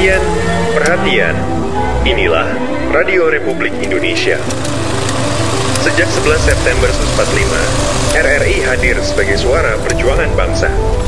Perhatian, perhatian. Inilah Radio Republik Indonesia. Sejak 11 September 1945, RRI hadir sebagai suara perjuangan bangsa.